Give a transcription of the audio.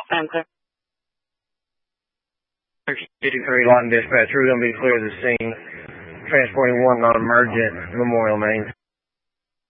Center. 63 Lawton Dispatch, we're going to be clear of the scene. Transporting one non-emergent Memorial Main.